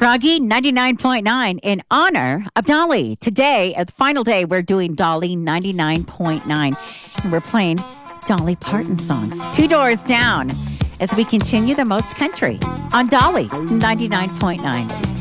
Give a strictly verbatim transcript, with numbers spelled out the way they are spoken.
Froggy ninety-nine point nine in honor of Dolly. Today, at the final day, we're doing Dolly ninety-nine point nine. And we're playing Dolly Parton songs. Two doors down as we continue the most country on Dolly ninety-nine point nine.